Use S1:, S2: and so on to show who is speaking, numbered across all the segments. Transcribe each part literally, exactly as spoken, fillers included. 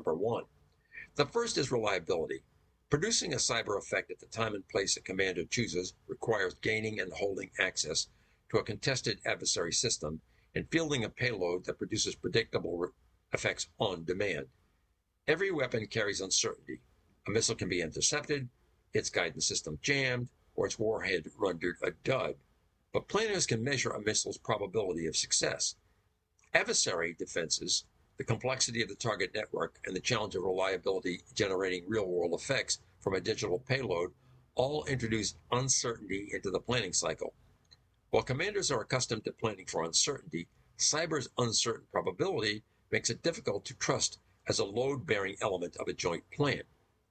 S1: number one. The first is reliability. Producing a cyber effect at the time and place a commander chooses requires gaining and holding access to a contested adversary system and fielding a payload that produces predictable effects on demand. Every weapon carries uncertainty. A missile can be intercepted, its guidance system jammed, or its warhead rendered a dud. But planners can measure a missile's probability of success. Adversary defenses, the complexity of the target network, and the challenge of reliability generating real-world effects from a digital payload all introduce uncertainty into the planning cycle. While commanders are accustomed to planning for uncertainty, cyber's uncertain probability makes it difficult to trust as a load-bearing element of a joint plan.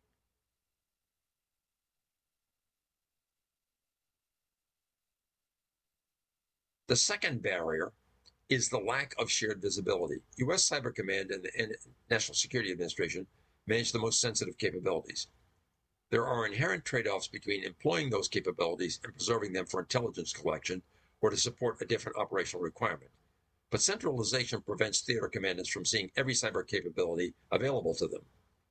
S1: The second barrier is the lack of shared visibility. U S Cyber Command and the National Security Administration manage the most sensitive capabilities. There are inherent trade-offs between employing those capabilities and preserving them for intelligence collection or to support a different operational requirement. But centralization prevents theater commanders from seeing every cyber capability available to them.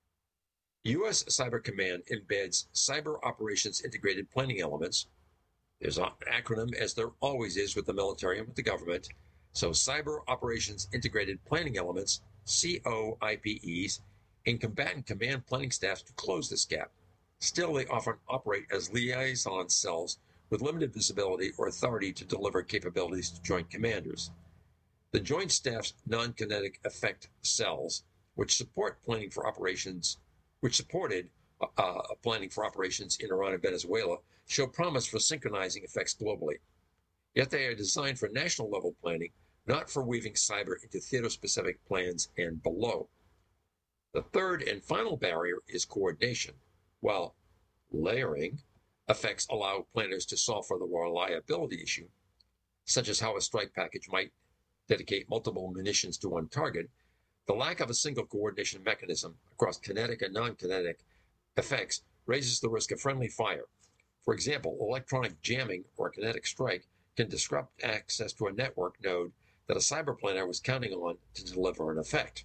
S1: U S Cyber Command embeds Cyber Operations Integrated Planning Elements. There's an acronym, as there always is with the military and with the government. So Cyber Operations Integrated Planning Elements, C O I P Es, in combatant command planning staffs to close this gap. Still, they often operate as liaison cells with limited visibility or authority to deliver capabilities to joint commanders. The Joint Staff's non-kinetic effect cells, which support planning for operations, which supported uh, planning for operations in Iran and Venezuela, show promise for synchronizing effects globally. Yet they are designed for national level planning, not for weaving cyber into theater-specific plans and below. The third and final barrier is coordination. While layering effects allow planners to solve for the reliability issue, such as how a strike package might dedicate multiple munitions to one target, the lack of a single coordination mechanism across kinetic and non-kinetic effects raises the risk of friendly fire. For example, electronic jamming or a kinetic strike can disrupt access to a network node that a cyber planner was counting on to deliver an effect.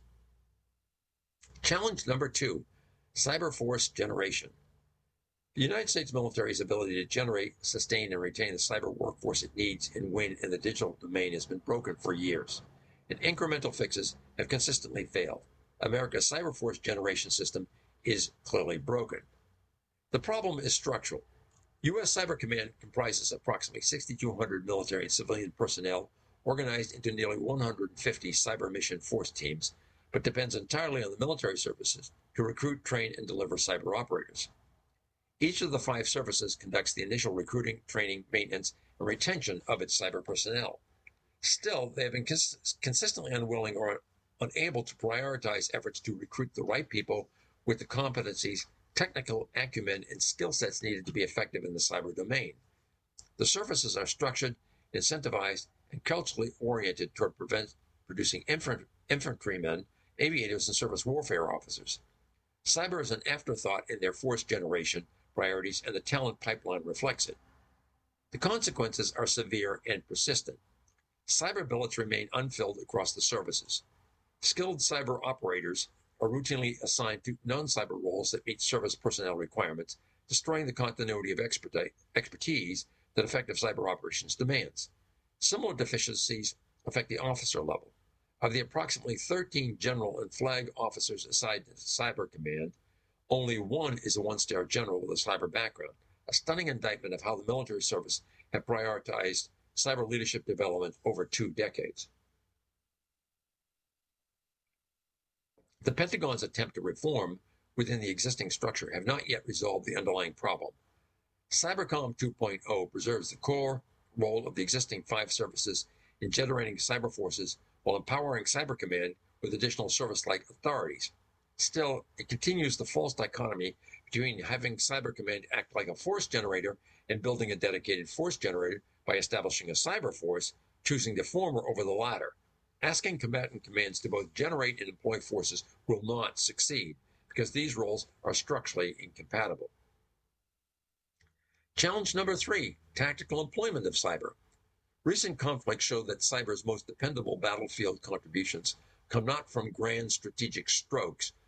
S1: Challenge number two, cyber force generation. The United States military's ability to generate, sustain, and retain the cyber workforce it needs and win in the digital domain has been broken for years, and incremental fixes have consistently failed. America's cyber force generation system is clearly broken. The problem is structural. U S Cyber Command comprises approximately six thousand two hundred military and civilian personnel organized into nearly one hundred fifty cyber mission force teams, but depends entirely on the military services to recruit, train, and deliver cyber operators. Each of the five services conducts the initial recruiting, training, maintenance, and retention of its cyber personnel. Still, they have been cons- consistently unwilling or unable to prioritize efforts to recruit the right people with the competencies, technical acumen, and skill sets needed to be effective in the cyber domain. The services are structured, incentivized, and culturally oriented toward prevent, producing infant, infantrymen, aviators, and surface warfare officers. Cyber is an afterthought in their force generation priorities, and the talent pipeline reflects it. The consequences are severe and persistent. Cyber billets remain unfilled across the services. Skilled cyber operators are routinely assigned to non-cyber roles that meet service personnel requirements, destroying the continuity of expertise that effective cyber operations demands. Similar deficiencies affect the officer level. Of the approximately thirteen general and flag officers assigned to Cyber Command, only one is a one-star general with a cyber background, a stunning indictment of how the military service have prioritized cyber leadership development over two decades. The Pentagon's attempt to reform within the existing structure have not yet resolved the underlying problem. Cybercom two point oh preserves the core role of the existing five services in generating cyber forces while empowering Cyber Command with additional service-like authorities. Still, it continues the false dichotomy between having Cyber Command act like a force generator and building a dedicated force generator by establishing a cyber force, choosing the former over the latter. Asking combatant commands to both generate and employ forces will not succeed because these roles are structurally incompatible. Challenge number three, tactical employment of cyber. Recent conflicts show that cyber's most dependable battlefield contributions come not from grand strategic strokes,